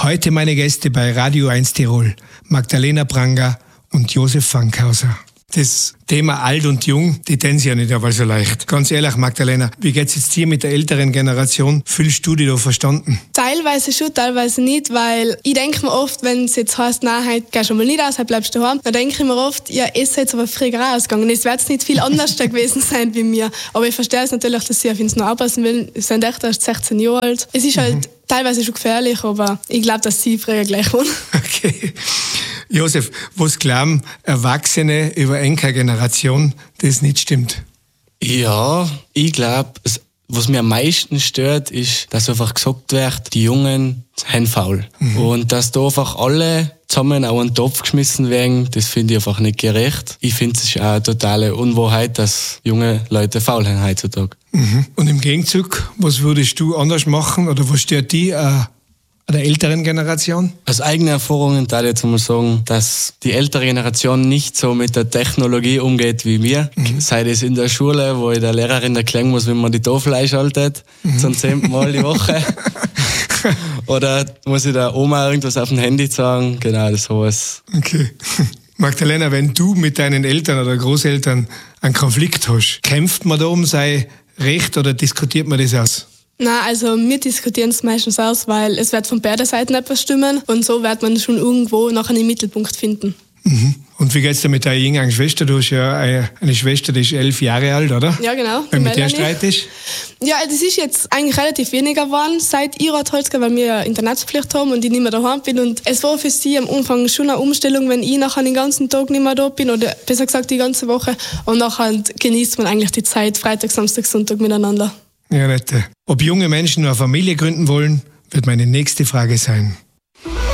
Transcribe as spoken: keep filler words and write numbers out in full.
Heute meine Gäste bei Radio eins Tirol, Magdalena Pranger und Josef Fankhauser. Das Thema alt und jung, die tun sie ja nicht aber so leicht. Ganz ehrlich, Magdalena, wie geht's jetzt dir mit der älteren Generation? Fühlst du dich da verstanden? Teilweise schon, teilweise nicht, weil ich denke mir oft, wenn es jetzt heisst, nein, heute gehst du mal nicht aus, heute bleibst du daheim, dann denke ich mir oft, ja, es ist jetzt aber früher ausgegangen. Es wird jetzt nicht viel anders gewesen sein wie mir. Aber ich verstehe es natürlich, dass sie auf uns noch aufpassen will. Sie sind echt erst sechzehn Jahre alt. Es ist halt mhm. teilweise schon gefährlich, aber ich glaube, dass sie früher gleich wohnen. Okay. Josef, was glauben Erwachsene über eine Generation, das nicht stimmt? Ja, ich glaube, was mir am meisten stört, ist, dass einfach gesagt wird, die Jungen sind faul. Mhm. Und dass da einfach alle zusammen auf einen Topf geschmissen werden, das finde ich einfach nicht gerecht. Ich finde es ist auch eine totale Unwahrheit, dass junge Leute faul sind heutzutage. Mhm. Und im Gegenzug, was würdest du anders machen oder was stört dich äh der älteren Generation? Aus eigenen Erfahrungen darf ich jetzt mal sagen, dass die ältere Generation nicht so mit der Technologie umgeht wie wir. Mhm. Sei das in der Schule, wo ich der Lehrerin erklären muss, wie man die Tafel einschaltet, mhm. zum zehnten Mal die Woche. Oder muss ich der Oma irgendwas auf dem Handy sagen? Genau, das sowas. Okay. Magdalena, wenn du mit deinen Eltern oder Großeltern einen Konflikt hast, kämpft man da um sein Recht oder diskutiert man das aus? Nein, also wir diskutieren es meistens aus, weil es wird von beiden Seiten etwas stimmen und so wird man schon irgendwo nachher einen Mittelpunkt finden. Mhm. Und wie geht's dir mit deiner jüngeren Schwester? Du hast ja eine, eine Schwester, die ist elf Jahre alt, oder? Ja, genau. Wenn mit der Streit ist? Ja, das ist jetzt eigentlich relativ weniger geworden seit ihrer Holzger, weil wir Internatspflicht haben und ich nicht mehr daheim bin. Und es war für sie am Anfang schon eine Umstellung, wenn ich nachher den ganzen Tag nicht mehr da bin oder besser gesagt die ganze Woche. Und nachher genießt man eigentlich die Zeit Freitag, Samstag, Sonntag miteinander. Ja, nett. Ob junge Menschen eine Familie gründen wollen, wird meine nächste Frage sein.